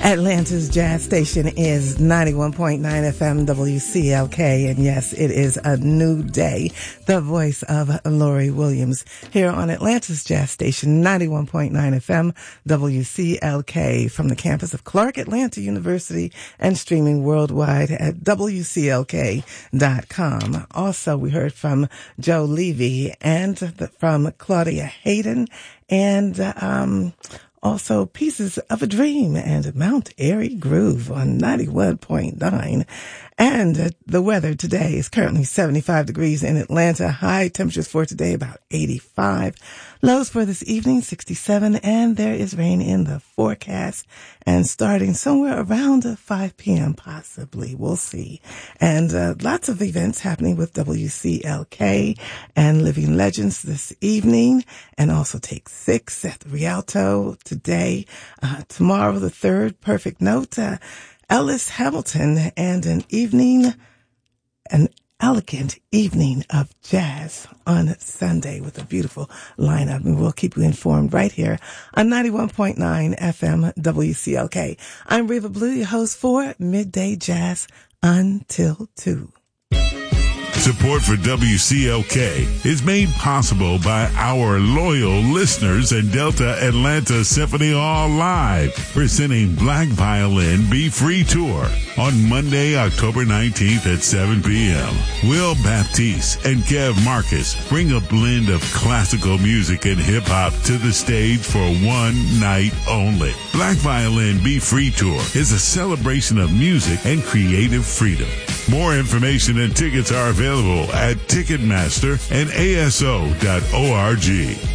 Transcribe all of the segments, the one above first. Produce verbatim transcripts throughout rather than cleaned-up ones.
Atlanta's jazz station is ninety-one point nine F M W C L K, and yes, it is a new day. The voice of Lori Williams here on Atlanta's jazz station, ninety-one point nine F M W C L K, from the campus of Clark Atlanta University and streaming worldwide at W C L K dot com. Also, we heard from Joe Levy and the, from Claudia Hayden and um also Pieces of a Dream and Mount Airy Groove on ninety-one point nine. And uh, the weather today is currently seventy-five degrees in Atlanta. High temperatures for today about eighty-five. Lows for this evening sixty-seven, and there is rain in the forecast and starting somewhere around five p.m. possibly. We'll see. And uh, lots of events happening with W C L K and Living Legends this evening, and also Take Six at the Rialto today. Uh, tomorrow, the third, Perfect Note, uh, Ellis Hamilton, and an evening, an elegant evening of jazz on Sunday with a beautiful lineup. And we'll keep you informed right here on ninety-one point nine F M W C L K. I'm Reva Blue, your host for Midday Jazz until two. Support for W C L K is made possible by our loyal listeners and Delta Atlanta Symphony Hall Live, presenting Black Violin Be Free Tour on Monday, October nineteenth at seven p.m. Will Baptiste and Kev Marcus bring a blend of classical music and hip-hop to the stage for one night only. Black Violin Be Free Tour is a celebration of music and creative freedom. More information and tickets are available at Ticketmaster and A S O dot org.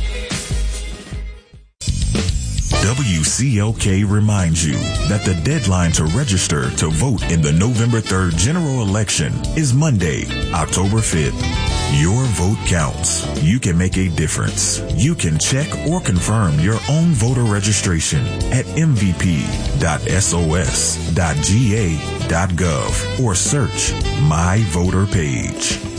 W C L K reminds you that the deadline to register to vote in the November third general election is Monday, October fifth. Your vote counts. You can make a difference. You can check or confirm your own voter registration at m v p dot s o s dot g a dot gov or search My Voter Page.